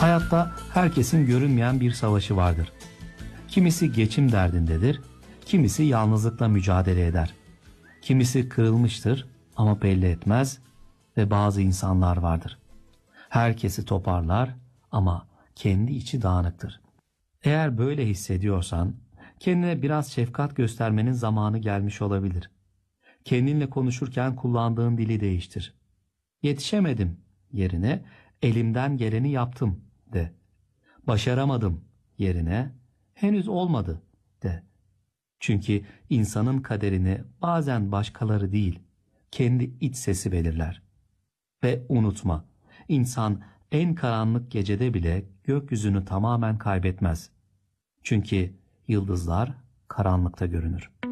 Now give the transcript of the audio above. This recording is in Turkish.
Hayatta herkesin görünmeyen bir savaşı vardır. Kimisi geçim derdindedir, kimisi yalnızlıkla mücadele eder. Kimisi kırılmıştır ama belli etmez ve bazı insanlar vardır. Herkesi toparlar ama kendi içi dağınıktır. Eğer böyle hissediyorsan, kendine biraz şefkat göstermenin zamanı gelmiş olabilir. Kendinle konuşurken kullandığın dili değiştir. Yetişemedim yerine elimden geleni yaptım de. Başaramadım yerine henüz olmadı de. Çünkü insanın kaderini bazen başkaları değil, kendi iç sesi belirler. Ve unutma, insan en karanlık gecede bile gökyüzünü tamamen kaybetmez. Çünkü yıldızlar karanlıkta görünür.